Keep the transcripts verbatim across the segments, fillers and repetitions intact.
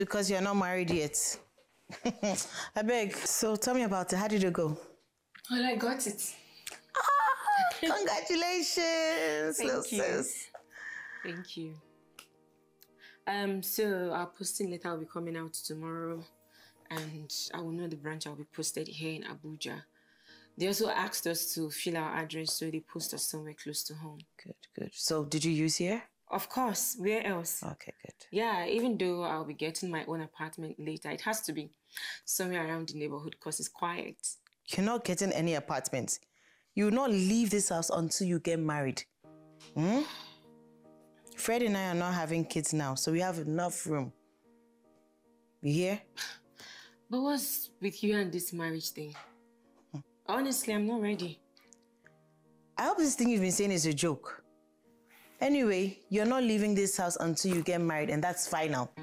Because you're not married yet. I beg. So tell me about it. How did it go? Well, I got it. Ah, congratulations, Thank little you. sis. Thank you. Um, so our posting letter will be coming out tomorrow, and I will know the branch I'll be posted here in Abuja. They also asked us to fill our address, so they post us somewhere close to home. Good, good. So did you use here? Of course. Where else? Okay, good. Yeah, even though I'll be getting my own apartment later, it has to be somewhere around the neighborhood because it's quiet. You're not getting any apartment. You will not leave this house until you get married. Hmm? Fred and I are not having kids now, so we have enough room. You hear? But what's with you and this marriage thing? Hmm. Honestly, I'm not ready. I hope this thing you've been saying is a joke. Anyway, you're not leaving this house until you get married, and that's final.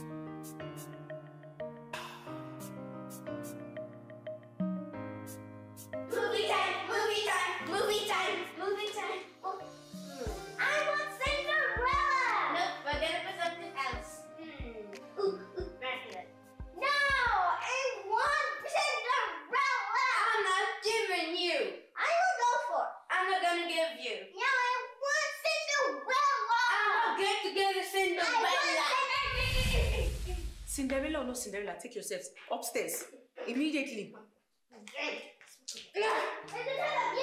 Movie time, movie time, movie time, movie time. Oh. I want Cinderella! Nope, we're gonna put something else. Hmm. Ooh, ooh, right here. No! I want Cinderella! I'm not giving you. I will go for it. I'm not gonna give you. No, I want Cinderella! I'm not going to get a Cinderella! I want Cinderella or no Cinderella, take yourselves upstairs immediately. Cinderella!